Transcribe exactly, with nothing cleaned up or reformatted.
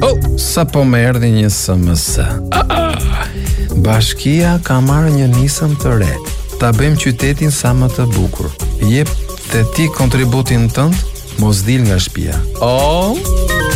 Oh, sa po më erdhi një S M S. Ah, ah. Bashkia ka marrë një nisëm të re. Ta bëjmë qytetin sa më të bukur. Jep te ti kontributin tënd, mos dil nga shtëpia. Oh,